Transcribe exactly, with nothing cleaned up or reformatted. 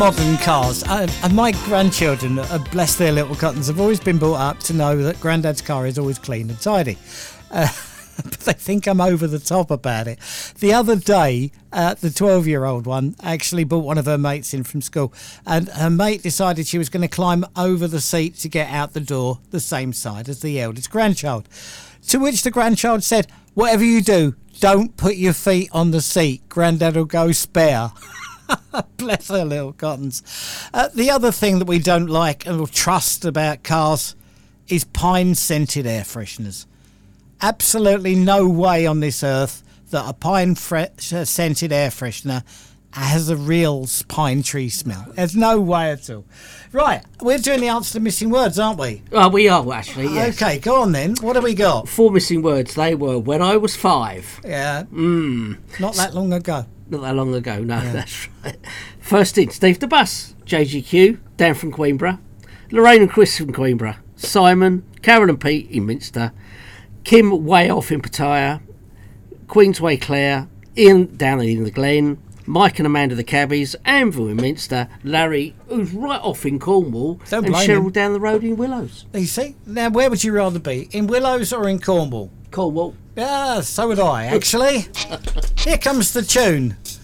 Modern cars, uh, and my grandchildren, uh, bless their little cottons, have always been brought up to know that Grandad's car is always clean and tidy. Uh, but they think I'm over the top about it. The other day, uh, the twelve-year-old one actually brought one of her mates in from school, and her mate decided she was going to climb over the seat to get out the door, the same side as the eldest grandchild. To which the grandchild said, "Whatever you do, don't put your feet on the seat. Grandad will go spare." Bless her little cottons. Uh, the other thing that we don't like and trust about cars is pine-scented air fresheners. Absolutely no way on this earth that a pine-scented air freshener has a real pine tree smell. There's no way at all. Right, we're doing the answer to missing words, aren't we? Oh, we are, actually, yes. Okay, go on then. What have we got? Four missing words. They were when I was five. Yeah. Mm. Not that long ago. Not that long ago, no, yeah. That's right. First in, Steve the Bus, J G Q, Dan from Queenborough, Lorraine and Chris from Queenborough, Simon, Carol and Pete in Minster, Kim way off in Pattaya, Queensway Clare, Ian down in the Glen, Mike and Amanda the Cabbies, Anvil in Minster, Larry, who's right off in Cornwall, Don't and blame Cheryl him. down the road in Willows. You see? Now, where would you rather be? In Willows or in Cornwall? Cornwall. Yeah, so would I, actually. Here comes the tune.